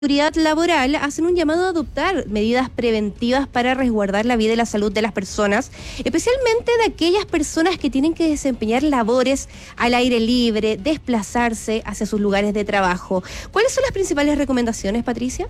Seguridad Laboral hacen un llamado a adoptar medidas preventivas para resguardar la vida y la salud de las personas, especialmente de aquellas personas que tienen que desempeñar labores al aire libre, desplazarse hacia sus lugares de trabajo. ¿Cuáles son las principales recomendaciones, Patricia?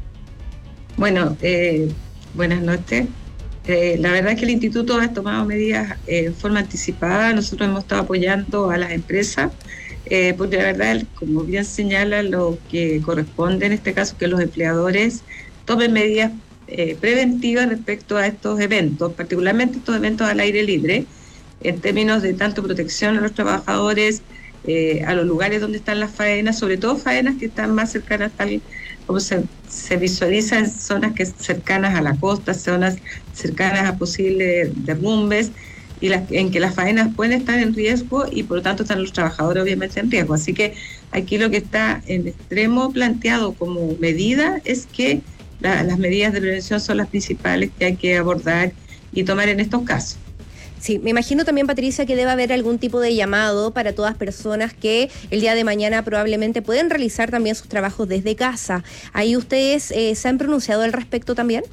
Bueno, buenas noches. La verdad es que el Instituto ha tomado medidas en forma anticipada. Nosotros hemos estado apoyando a las empresas, porque la verdad, como bien señala, lo que corresponde en este caso, que los empleadores tomen medidas preventivas respecto a estos eventos, particularmente estos eventos al aire libre, en términos de tanto protección a los trabajadores, a los lugares donde están las faenas, sobre todo faenas que están más cercanas, tal como se visualiza en zonas cercanas a la costa, zonas cercanas a posibles derrumbes, y en que las faenas pueden estar en riesgo y por lo tanto están los trabajadores obviamente en riesgo. Así que aquí lo que está en extremo planteado como medida es que las medidas de prevención son las principales que hay que abordar y tomar en estos casos. Sí, me imagino también, Patricia, que debe haber algún tipo de llamado para todas personas que el día de mañana probablemente pueden realizar también sus trabajos desde casa. ¿Ahí ustedes se han pronunciado al respecto también?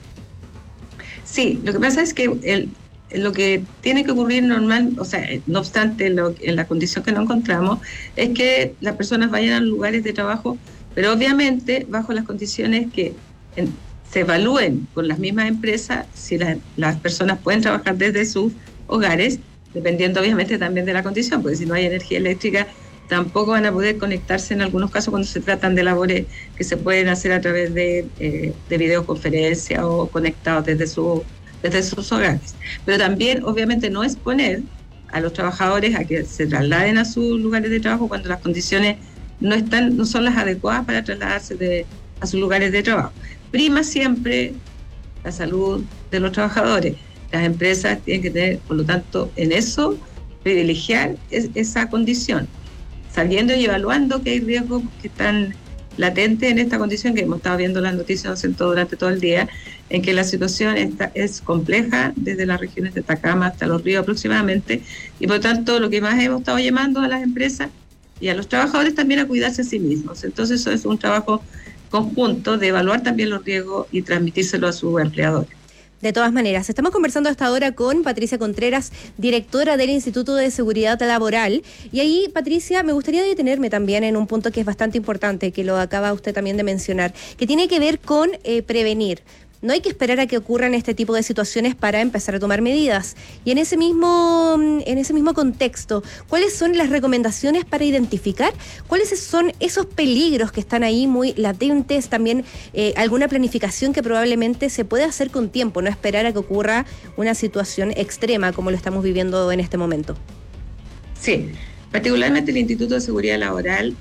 Sí, lo que pasa es que lo que tiene que ocurrir normal, o sea, no obstante en la condición que nos encontramos, es que las personas vayan a lugares de trabajo, pero obviamente bajo las condiciones que se evalúen con las mismas empresas si las personas pueden trabajar desde sus hogares, dependiendo obviamente también de la condición, porque si no hay energía eléctrica tampoco van a poder conectarse en algunos casos cuando se tratan de labores que se pueden hacer a través de videoconferencia o conectados desde sus hogares. Pero también obviamente no exponer a los trabajadores a que se trasladen a sus lugares de trabajo cuando las condiciones no son las adecuadas para trasladarse a sus lugares de trabajo. Prima siempre la salud de los trabajadores. Las empresas tienen que tener, por lo tanto, en eso, privilegiar esa condición, sabiendo y evaluando que hay riesgos que están latentes en esta condición, que hemos estado viendo las noticias durante todo el día, en que la situación es compleja desde las regiones de Atacama hasta Los Ríos aproximadamente, y por lo tanto lo que más hemos estado llamando a las empresas y a los trabajadores también a cuidarse a sí mismos. Entonces eso es un trabajo conjunto de evaluar también los riesgos y transmitírselo a sus empleadores. De todas maneras, estamos conversando hasta ahora con Patricia Contreras, directora del Instituto de Seguridad Laboral. Y ahí, Patricia, me gustaría detenerme también en un punto que es bastante importante, que lo acaba usted también de mencionar, que tiene que ver con prevenir. No hay que esperar a que ocurran este tipo de situaciones para empezar a tomar medidas. Y en ese mismo contexto, ¿cuáles son las recomendaciones para identificar cuáles son esos peligros que están ahí muy latentes? También alguna planificación que probablemente se puede hacer con tiempo, no esperar a que ocurra una situación extrema como lo estamos viviendo en este momento. Sí, particularmente el Instituto de Seguridad Laboral,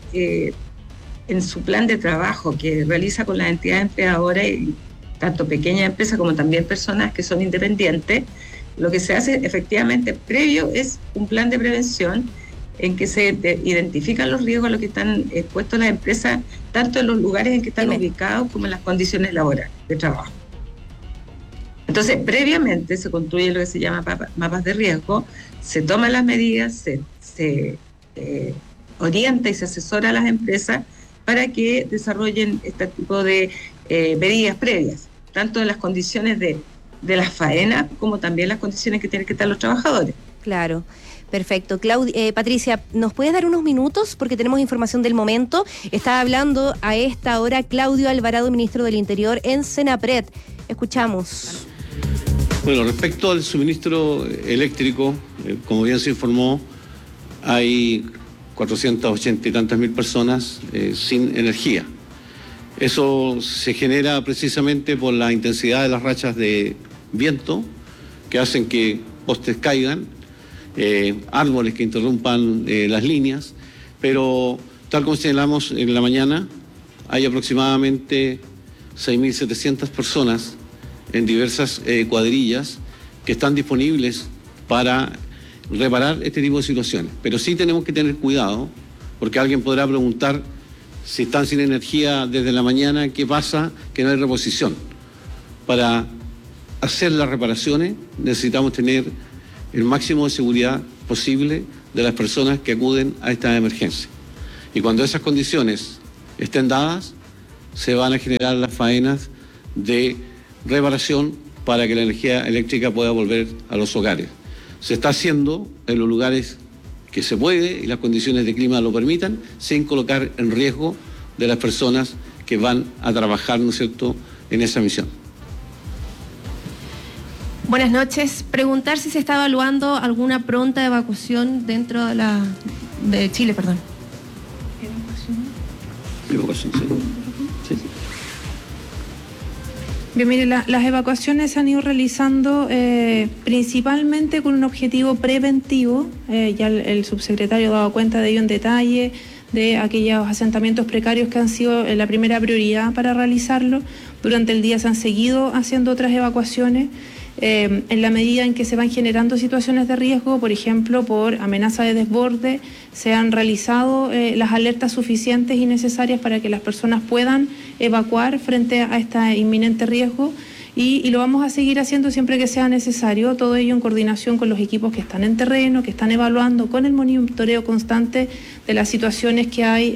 en su plan de trabajo que realiza con las entidades empleadoras, tanto pequeñas empresas como también personas que son independientes, lo que se hace efectivamente previo es un plan de prevención en que se identifican los riesgos a los que están expuestos las empresas, tanto en los lugares en que están ubicados como en las condiciones laborales de trabajo. Entonces, previamente se construye lo que se llama mapas de riesgo, se toman las medidas, se orienta y se asesora a las empresas para que desarrollen este tipo de medidas previas, tanto en las condiciones de las faenas como también las condiciones que tienen que estar los trabajadores. Claro. Perfecto. Patricia, ¿nos puedes dar unos minutos? Porque tenemos información del momento. Está hablando a esta hora Claudio Alvarado, ministro del Interior en Senapred. Escuchamos. Bueno, respecto al suministro eléctrico, como bien se informó, hay 480 y tantas mil personas sin energía. Eso se genera precisamente por la intensidad de las rachas de viento que hacen que postes caigan, árboles que interrumpan las líneas, pero tal como señalamos en la mañana, hay aproximadamente 6.700 personas en diversas cuadrillas que están disponibles para reparar este tipo de situaciones. Pero sí tenemos que tener cuidado, porque alguien podrá preguntar si están sin energía desde la mañana, ¿qué pasa? Que no hay reposición. Para hacer las reparaciones necesitamos tener el máximo de seguridad posible de las personas que acuden a esta emergencia. Y cuando esas condiciones estén dadas, se van a generar las faenas de reparación para que la energía eléctrica pueda volver a los hogares. Se está haciendo en los lugares que se puede y las condiciones de clima lo permitan, sin colocar en riesgo de las personas que van a trabajar, ¿no es cierto?, en esa misión. Buenas noches. Preguntar si se está evaluando alguna pronta evacuación dentro de Chile, perdón. Evacuación, sí. Sí. Bien, mire, las evacuaciones se han ido realizando principalmente con un objetivo preventivo. Ya el subsecretario ha dado cuenta de ello en detalle, de aquellos asentamientos precarios que han sido la primera prioridad para realizarlo. Durante el día se han seguido haciendo otras evacuaciones. En la medida en que se van generando situaciones de riesgo, por ejemplo, por amenaza de desborde, se han realizado las alertas suficientes y necesarias para que las personas puedan evacuar frente a este inminente riesgo y lo vamos a seguir haciendo siempre que sea necesario, todo ello en coordinación con los equipos que están en terreno, que están evaluando, con el monitoreo constante de las situaciones que hay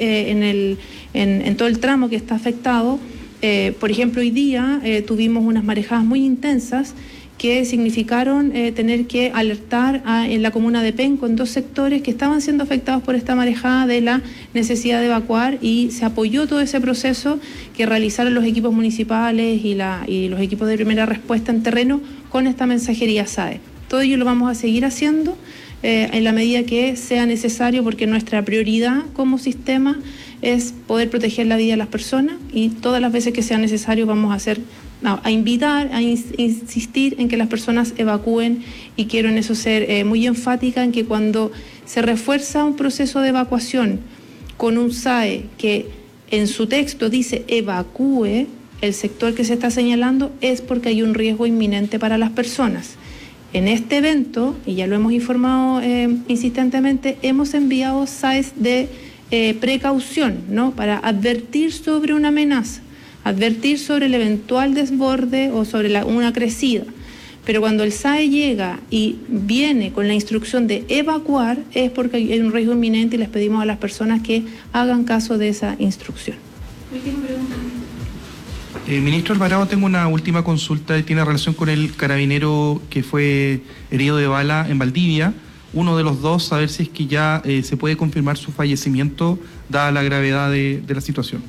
en todo el tramo que está afectado. Por ejemplo, hoy día tuvimos unas marejadas muy intensas que significaron tener que alertar en la comuna de Penco, en 2 sectores que estaban siendo afectados por esta marejada, de la necesidad de evacuar, y se apoyó todo ese proceso que realizaron los equipos municipales y los equipos de primera respuesta en terreno con esta mensajería SAE. Todo ello lo vamos a seguir haciendo en la medida que sea necesario, porque nuestra prioridad como sistema es poder proteger la vida de las personas, y todas las veces que sea necesario vamos a invitar, a insistir en que las personas evacúen, y quiero en eso ser muy enfática en que cuando se refuerza un proceso de evacuación con un SAE que en su texto dice evacúe el sector que se está señalando, es porque hay un riesgo inminente para las personas. En este evento, y ya lo hemos informado insistentemente, hemos enviado SAEs de precaución, ¿no?, para advertir sobre una amenaza, advertir sobre el eventual desborde o sobre una crecida. Pero cuando el SAE llega y viene con la instrucción de evacuar, es porque hay un riesgo inminente y les pedimos a las personas que hagan caso de esa instrucción. Última pregunta. Ministro Alvarado, tengo una última consulta y tiene relación con el carabinero que fue herido de bala en Valdivia. Uno de los dos, saber si es que ya se puede confirmar su fallecimiento, dada la gravedad de la situación.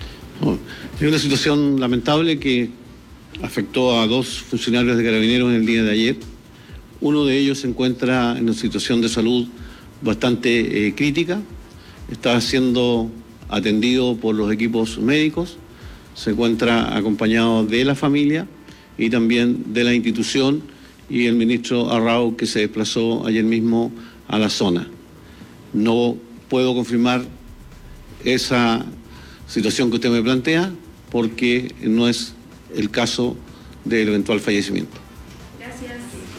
Es una situación lamentable que afectó a 2 funcionarios de Carabineros en el día de ayer. Uno de ellos se encuentra en una situación de salud bastante crítica, está siendo atendido por los equipos médicos, se encuentra acompañado de la familia y también de la institución y el ministro Arrau, que se desplazó ayer mismo a la zona. No puedo confirmar esa situación que usted me plantea, porque no es el caso del eventual fallecimiento. Gracias.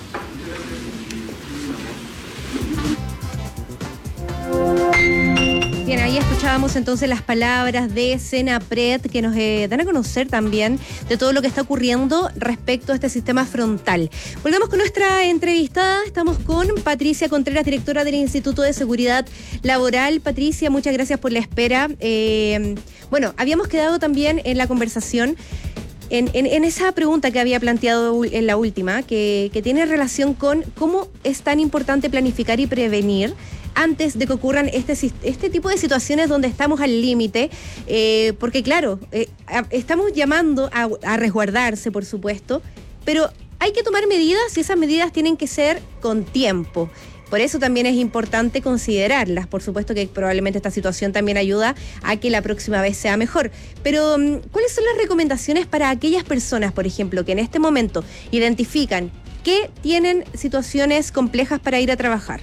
Bien, ahí escuchábamos entonces las palabras de Senapred, que nos dan a conocer también de todo lo que está ocurriendo respecto a este sistema frontal. Volvemos con nuestra entrevistada. Estamos con Patricia Contreras, directora del Instituto de Seguridad Laboral. Patricia, muchas gracias por la espera. Bueno, habíamos quedado también en la conversación en esa pregunta que había planteado en la última, que tiene relación con cómo es tan importante planificar y prevenir antes de que ocurran este tipo de situaciones donde estamos al límite, porque claro, estamos llamando a resguardarse, por supuesto, pero hay que tomar medidas y esas medidas tienen que ser con tiempo. Por eso también es importante considerarlas. Por supuesto que probablemente esta situación también ayuda a que la próxima vez sea mejor. Pero, ¿cuáles son las recomendaciones para aquellas personas, por ejemplo, que en este momento identifican que tienen situaciones complejas para ir a trabajar?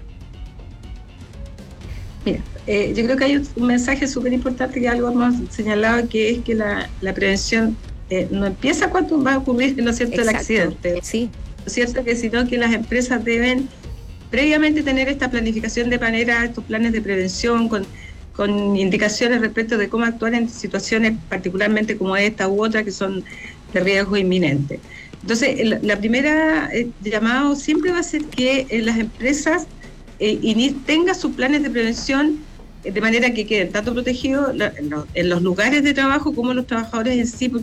Mira, yo creo que hay un mensaje súper importante que algo hemos señalado, que es que la prevención no empieza cuando va a ocurrir, ¿no es cierto?, el accidente. Sí. ¿No es cierto? Que sino que las empresas deben previamente tener esta planificación de manera, estos planes de prevención con indicaciones respecto de cómo actuar en situaciones particularmente como esta u otra que son de riesgo inminente. Entonces, la primera llamado siempre va a ser que las empresas tengan sus planes de prevención de manera que queden tanto protegidos en los lugares de trabajo como los trabajadores en sí,